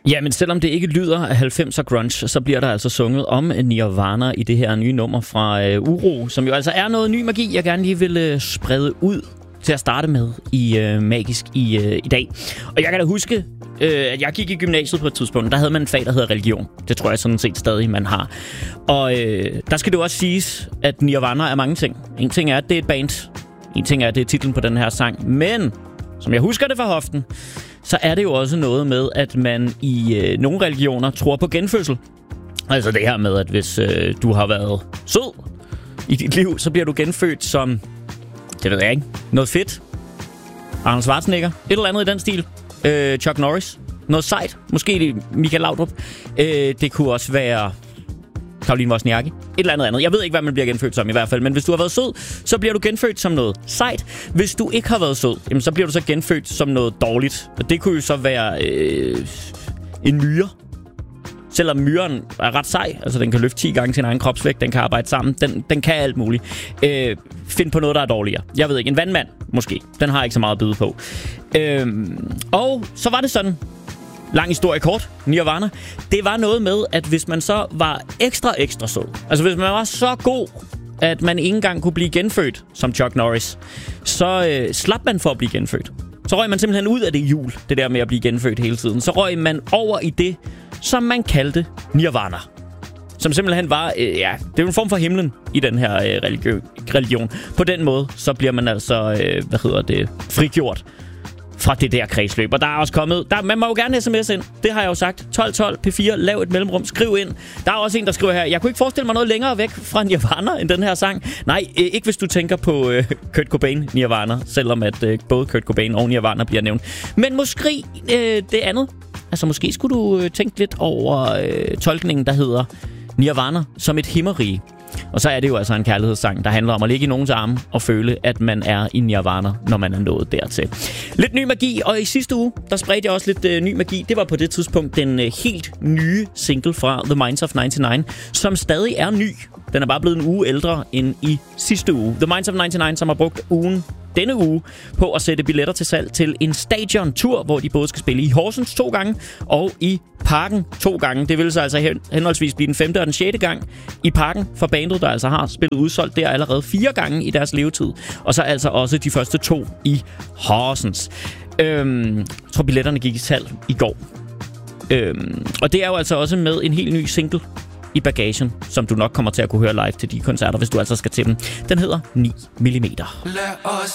Ja, men selvom det ikke lyder af 90'er grunge, så bliver der altså sunget om Nirvana i det her nye nummer fra Uro, som jo altså er noget ny magi, jeg gerne lige vil sprede ud til at starte med i Magisk i dag. Og jeg kan da huske, at jeg gik i gymnasiet på et tidspunkt, der havde man et fag, der hedder religion. Det tror jeg sådan set stadig, man har. Og der skal det jo også siges, at Nirvana er mange ting. En ting er, at det er et band. En ting er, at det er titlen på den her sang. Men, som jeg husker det fra hoften, så er det jo også noget med, at man i nogle religioner tror på genfødsel. Altså det her med, at hvis du har været sød i dit liv, så bliver du genfødt som, det ved jeg ikke, noget fedt. Arnold Schwarzenegger, et eller andet i den stil. Chuck Norris, noget sejt. Måske Michael Laudrup. Det kunne også være Caroline Wozniacki. Et eller andet. Jeg ved ikke, hvad man bliver genfødt som i hvert fald. Men hvis du har været sød, så bliver du genfødt som noget sejt. Hvis du ikke har været sød, jamen, så bliver du så genfødt som noget dårligt. Og det kunne jo så være en myre. Selvom myren er ret sej, altså den kan løfte 10 gange sin egen kropsvægt, den kan arbejde sammen, den kan alt muligt. Find på noget, der er dårligere. Jeg ved ikke, en vandmand måske. Den har ikke så meget at byde på. Og så var det sådan, lang historie kort, Nirvana. Det var noget med, at hvis man så var ekstra sød, altså hvis man var så god, at man ikke engang kunne blive genfødt som Chuck Norris, så slap man for at blive genfødt. Så røg man simpelthen ud af det hjul, det der med at blive genfødt hele tiden. Så røg man over i det, som man kaldte Nirvana. Som simpelthen var, det er jo en form for himlen i den her religion. På den måde, så bliver man altså, frigjort fra det der kredsløb. Og der er også kommet, man må jo gerne sms ind. Det har jeg jo sagt. 1212 P4, lav et mellemrum, skriv ind. Der er også en, der skriver her, jeg kunne ikke forestille mig noget længere væk fra Nirvana end den her sang. Nej, ikke hvis du tænker på Kurt Cobain, Nirvana, selvom at både Kurt Cobain og Nirvana bliver nævnt. Men måske det andet. Altså måske skulle du tænke lidt over tolkningen, der hedder Nirvana som et himmerige. Og så er det jo altså en kærlighedssang, der handler om at ligge i nogens arme og føle, at man er i Nirvana, når man er nået dertil. Lidt ny magi, og i sidste uge, der spredte jeg også lidt ny magi. Det var på det tidspunkt den helt nye single fra The Minds of 99, som stadig er ny. Den er bare blevet en uge ældre end i sidste uge. The Minds of 99, som har brugt denne uge på at sætte billetter til salg til en stadion-tur, hvor de både skal spille i Horsens 2 gange og i Parken 2 gange. Det vil så altså henholdsvis blive den 5. og den 6. gang i Parken for bandet, der altså har spillet udsolgt der allerede 4 gange i deres levetid. Og så altså også de første 2 i Horsens. Jeg tror, billetterne gik i salg i går. Og det er jo altså også med en helt ny single i bagagen, som du nok kommer til at kunne høre live til de koncerter, hvis du altså skal til dem. Den hedder 9 mm. Lad os